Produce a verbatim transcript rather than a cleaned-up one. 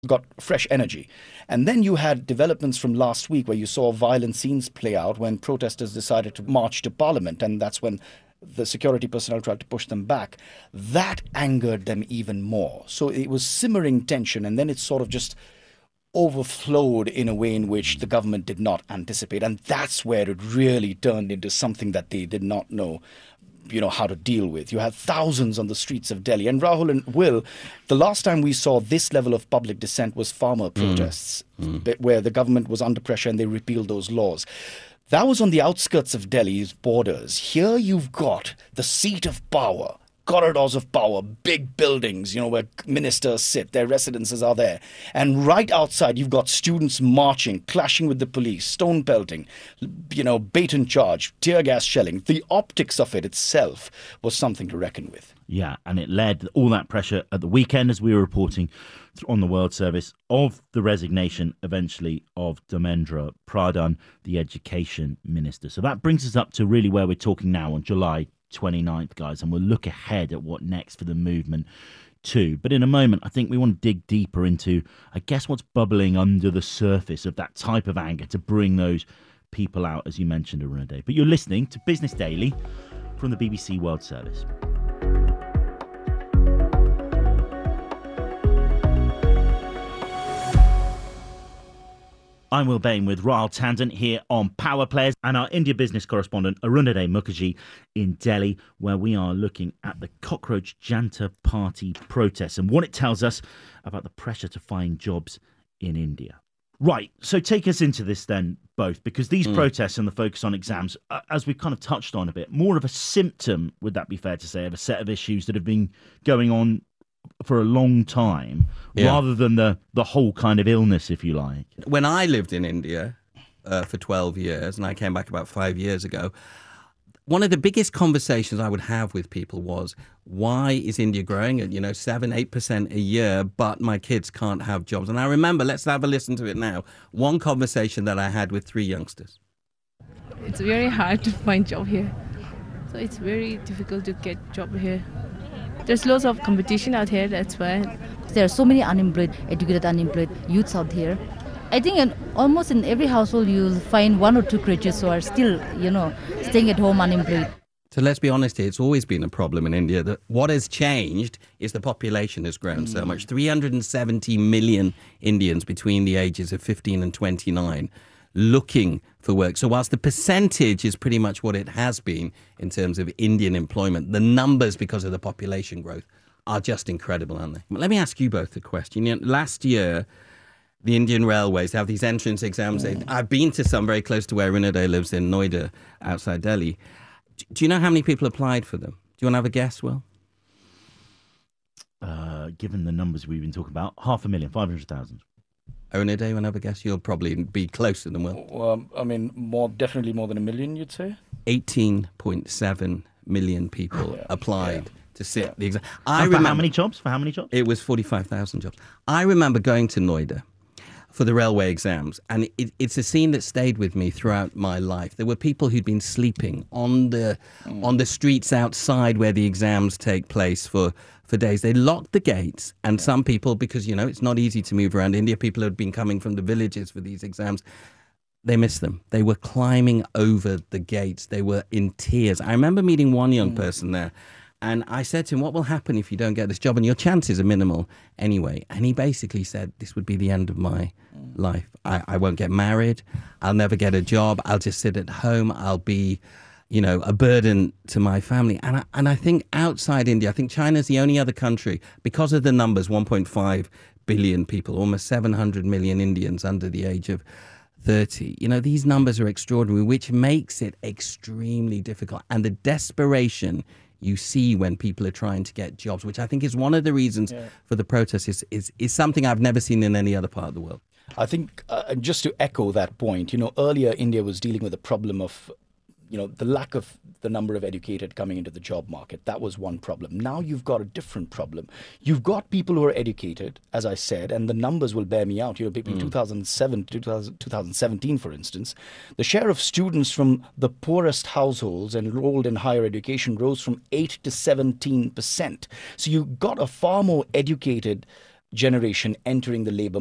got fresh energy. And then you had developments from last week where you saw violent scenes play out when protesters decided to march to Parliament, and that's when the security personnel tried to push them back. That angered them even more. So it was simmering tension, and then it sort of just overflowed in a way in which the government did not anticipate. And that's where it really turned into something that they did not know you know, how to deal with. You had thousands on the streets of Delhi. And Rahul and Will, the last time we saw this level of public dissent was farmer protests, mm. Mm. where the government was under pressure and they repealed those laws. That was on the outskirts of Delhi's borders. Here you've got the seat of power, corridors of power, big buildings, you know, where ministers sit, their residences are there. And right outside, you've got students marching, clashing with the police, stone pelting, you know, bait and charge, tear gas shelling. The optics of it itself was something to reckon with. Yeah, and it led all that pressure at the weekend, as we were reporting on the World Service, of the resignation eventually of Dharmendra Pradhan, the education minister. So that brings us up to really where we're talking now on July twenty-ninth, guys, and we'll look ahead at what next for the movement too. But in a moment, I think we want to dig deeper into, I guess, what's bubbling under the surface of that type of anger to bring those people out, as you mentioned, Arunade. But you're listening to Business Daily from the B B C World Service. I'm Will Bain with Rahul Tandon here on Power Players and our India business correspondent Arunade Mukherjee in Delhi, where we are looking at the Cockroach Janta Party protests and what it tells us about the pressure to find jobs in India. Right, so take us into this then, both, because these mm. protests and the focus on exams, uh, as we've kind of touched on a bit, more of a symptom, would that be fair to say, of a set of issues that have been going on for a long time, yeah. rather than the, the whole kind of illness, if you like. When I lived in India uh, for twelve years, and I came back about five years ago, one of the biggest conversations I would have with people was, why is India growing at, you know, seven, eight percent a year, but my kids can't have jobs? And I remember, let's have a listen to it now, one conversation that I had with three youngsters. It's very hard to find job here. So it's very difficult to get job here. There's lots of competition out here, that's why. There are so many unemployed, educated unemployed youths out here. I think in, almost in every household you'll find one or two creatures who are still, you know, staying at home unemployed. So let's be honest here, it's always been a problem in India. That what has changed is the population has grown mm. so much. three hundred seventy million Indians between the ages of fifteen and twenty-nine looking for work. So whilst the percentage is pretty much what it has been in terms of Indian employment, the numbers, because of the population growth, are just incredible, aren't they? Let me ask you both a question. You know, last year, the Indian Railways have these entrance exams. Mm. I've been to some very close to where Arunade lives in Noida, outside Delhi. Do you know how many people applied for them? Do you want to have a guess, Will? Uh, given the numbers we've been talking about, half a million, five hundred thousand. Arunade, you want to have a guess? You'll probably be closer than Will. Well, I mean, more definitely more than a million, you'd say? eighteen point seven million people yeah. applied. Yeah. To sit yeah. the exam. I remember, for how many jobs? For how many jobs? It was forty-five thousand jobs. I remember going to Noida for the railway exams, and it, it's a scene that stayed with me throughout my life. There were people who'd been sleeping on the mm. on the streets outside where the exams take place for, for days. They locked the gates, and yeah. some people, because, you know, it's not easy to move around India, people had been coming from the villages for these exams. They missed them. They were climbing over the gates. They were in tears. I remember meeting one young mm. person there, and I said to him, what will happen if you don't get this job? And your chances are minimal anyway. And he basically said, this would be the end of my mm. life. I, I won't get married. I'll never get a job. I'll just sit at home. I'll be, you know, a burden to my family. And I, and I think outside India, I think China's the only other country, because of the numbers, one point five billion people, almost seven hundred million Indians under the age of thirty. You know, these numbers are extraordinary, which makes it extremely difficult. And the desperation you see when people are trying to get jobs, which I think is one of the reasons yeah. for the protests, is, is, is something I've never seen in any other part of the world. I think, uh, just to echo that point, you know, earlier India was dealing with a problem of, you know, the lack of the number of educated coming into the job market. That was one problem. Now you've got a different problem. You've got people who are educated, as I said, and the numbers will bear me out. You know, in mm. two thousand seven to two thousand seventeen, for instance, the share of students from the poorest households enrolled in higher education rose from eight to seventeen percent. So you got a far more educated generation entering the labor